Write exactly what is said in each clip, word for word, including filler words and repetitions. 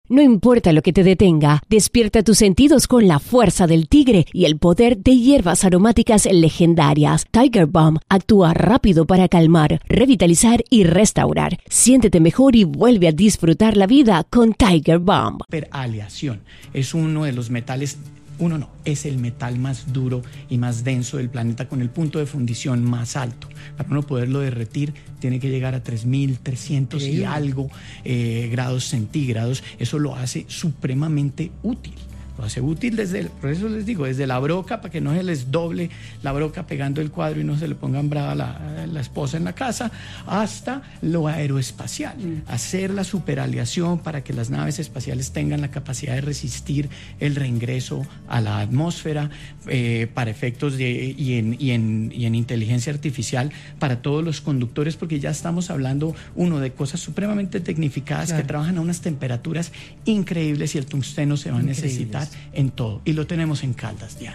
No importa lo que te detenga, despierta tus sentidos con la fuerza del tigre y el poder de hierbas aromáticas legendarias. Tiger Balm actúa rápido para calmar, revitalizar y restaurar. Siéntete mejor y vuelve a disfrutar la vida con Tiger Balm. Aleación es uno de los metales. Uno no, es el metal más duro y más denso del planeta con el punto de fundición más alto. Para uno poderlo derretir tiene que llegar a tres mil trescientos y algo eh, grados centígrados. Eso lo hace supremamente útil. Lo hace útil desde, el, por eso les digo, desde la broca, para que no se les doble la broca pegando el cuadro y no se le pongan brava la, la esposa en la casa, hasta lo aeroespacial. Mm. Hacer la superaleación para que las naves espaciales tengan la capacidad de resistir el reingreso a la atmósfera, eh, para efectos de, y, en, y, en, y en inteligencia artificial, para todos los conductores, porque ya estamos hablando, uno, de cosas supremamente tecnificadas, claro, que trabajan a unas temperaturas increíbles y el tungsteno se va a necesitar en todo, y lo tenemos en Caldas, Diana.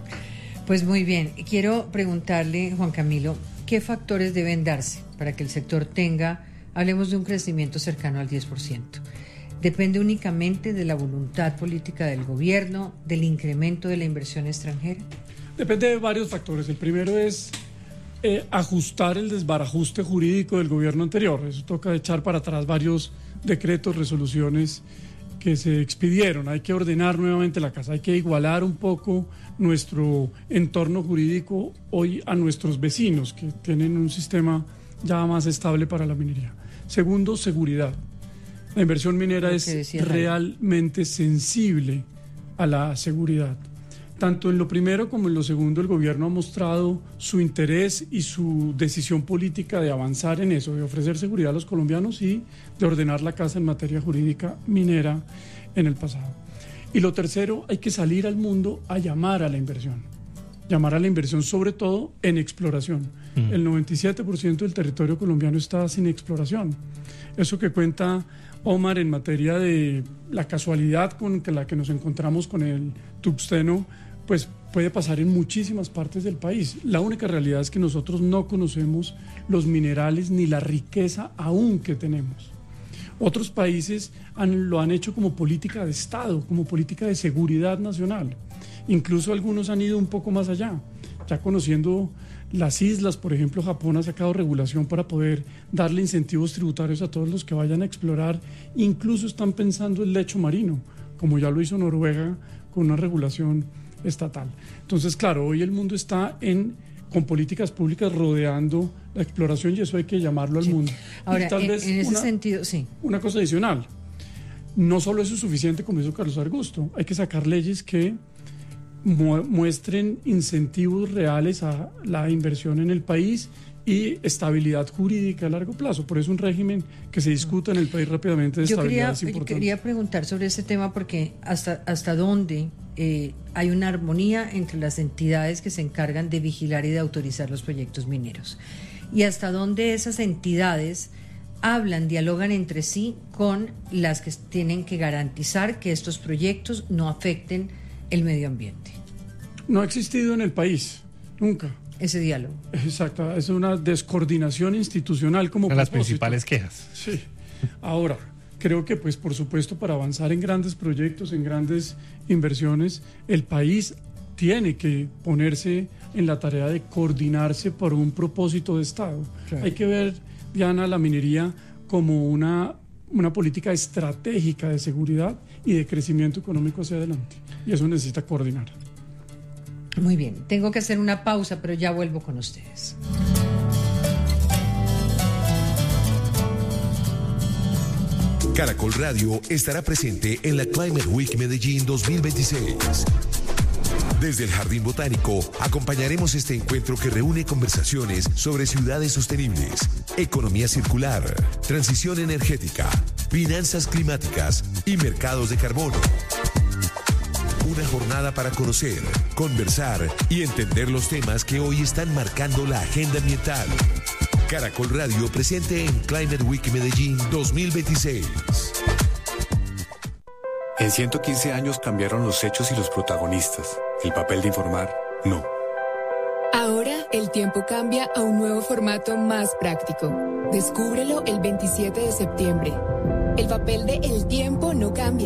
Pues muy bien, quiero preguntarle, Juan Camilo, ¿qué factores deben darse para que el sector tenga, hablemos de un crecimiento cercano al diez por ciento? ¿Depende únicamente de la voluntad política del gobierno, del incremento de la inversión extranjera? Depende de varios factores. El primero es eh, ajustar el desbarajuste jurídico del gobierno anterior. Eso toca echar para atrás varios decretos, resoluciones que se expidieron. Hay que ordenar nuevamente la casa, hay que igualar un poco nuestro entorno jurídico hoy a nuestros vecinos, que tienen un sistema ya más estable para la minería. Segundo, seguridad. La inversión minera es realmente sensible a la seguridad. Tanto en lo primero como en lo segundo, el gobierno ha mostrado su interés y su decisión política de avanzar en eso, de ofrecer seguridad a los colombianos y de ordenar la casa en materia jurídica minera en el pasado. Y lo tercero, hay que salir al mundo a llamar a la inversión. Llamar a la inversión sobre todo en exploración. Mm. El noventa y siete por ciento del territorio colombiano está sin exploración. Eso que cuenta Omar en materia de la casualidad con la que nos encontramos con el tungsteno, pues puede pasar en muchísimas partes del país. La única realidad es que nosotros no conocemos los minerales ni la riqueza aún que tenemos. Otros países han, lo han hecho como política de Estado, como política de seguridad nacional. Incluso algunos han ido un poco más allá. Ya conociendo las islas, por ejemplo, Japón ha sacado regulación para poder darle incentivos tributarios a todos los que vayan a explorar. Incluso están pensando el lecho marino, como ya lo hizo Noruega con una regulación estatal. Entonces, claro, hoy el mundo está en, con políticas públicas rodeando la exploración y eso hay que llamarlo al sí. mundo. Ahora, tal en, vez en ese una, sentido, sí. Una cosa adicional, no solo eso es suficiente, como dijo Carlos Argusto, hay que sacar leyes que mu- muestren incentivos reales a la inversión en el país y estabilidad jurídica a largo plazo. Por eso un régimen que se discuta en el país rápidamente de yo estabilidad quería, es importante. Yo quería preguntar sobre ese tema porque hasta, hasta dónde eh, hay una armonía entre las entidades que se encargan de vigilar y de autorizar los proyectos mineros y hasta dónde esas entidades hablan, dialogan entre sí con las que tienen que garantizar que estos proyectos no afecten el medio ambiente. No ha existido en el país, nunca. Ese diálogo. Exacto, es una descoordinación institucional como propósito. Las principales quejas. Sí. Ahora, creo que pues por supuesto para avanzar en grandes proyectos, en grandes inversiones, el país tiene que ponerse en la tarea de coordinarse por un propósito de Estado. Claro. Hay que ver, Diana, la minería como una, una política estratégica de seguridad y de crecimiento económico hacia adelante. Y eso necesita coordinar. Muy bien, tengo que hacer una pausa, pero ya vuelvo con ustedes. Caracol Radio estará presente en la Climate Week Medellín dos mil veintiséis. Desde el Jardín Botánico acompañaremos este encuentro que reúne conversaciones sobre ciudades sostenibles, economía circular, transición energética, finanzas climáticas y mercados de carbono. Una jornada para conocer, conversar y entender los temas que hoy están marcando la agenda ambiental. Caracol Radio presente en Climate Week Medellín dos mil veintiséis. En ciento quince años cambiaron los hechos y los protagonistas. El papel de informar, no. Ahora el tiempo cambia a un nuevo formato más práctico. Descúbrelo el veintisiete de septiembre. El papel de El Tiempo no cambia.